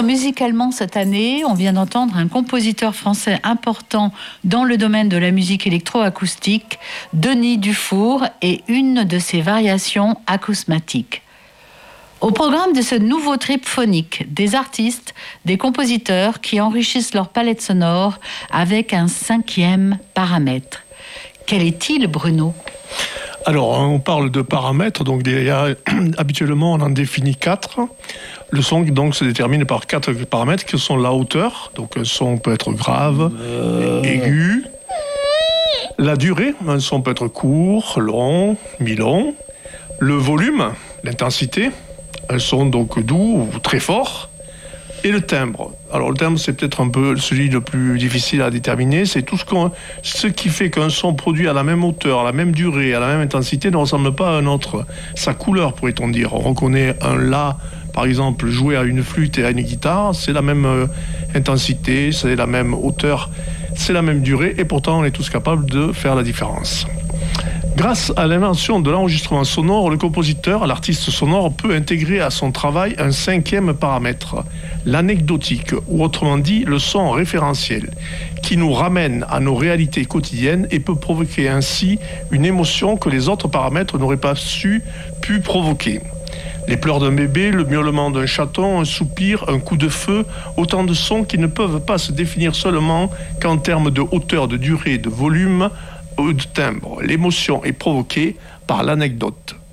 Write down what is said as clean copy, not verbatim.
musicalement cette année. On vient d'entendre un compositeur français important dans le domaine de la musique électroacoustique, Denis Dufour, et une de ses variations acousmatiques. Au programme de ce nouveau trip phonique, des artistes, des compositeurs qui enrichissent leur palette sonore avec un 5e paramètre. Quel est-il, Bruno ? Alors, on parle de paramètres, donc habituellement on en définit 4. Le son donc se détermine par 4 paramètres qui sont la hauteur, donc un son peut être grave, aigu. La durée, un son peut être court, long, mi-long. Le volume, l'intensité, un son donc doux ou très fort. Et le timbre. Alors le timbre, c'est peut-être un peu celui le plus difficile à déterminer. C'est tout ce qui fait qu'un son produit à la même hauteur, à la même durée, à la même intensité ne ressemble pas à un autre. Sa couleur, pourrait-on dire. On reconnaît un La, par exemple, joué à une flûte et à une guitare. C'est la même intensité, c'est la même hauteur, c'est la même durée. Et pourtant, on est tous capables de faire la différence. Grâce à l'invention de l'enregistrement sonore, le compositeur, l'artiste sonore, peut intégrer à son travail un 5e paramètre, l'anecdotique, ou autrement dit le son référentiel, qui nous ramène à nos réalités quotidiennes et peut provoquer ainsi une émotion que les autres paramètres n'auraient pas pu provoquer. Les pleurs d'un bébé, le miaulement d'un chaton, un soupir, un coup de feu, autant de sons qui ne peuvent pas se définir seulement qu'en termes de hauteur, de durée, de volume, ou de timbre. L'émotion est provoquée par l'anecdote.